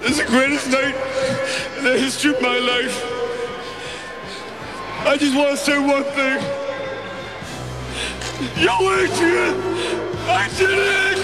It's the greatest night in the history of my life. I just want to say one thing. Yo, Adrian, I did it!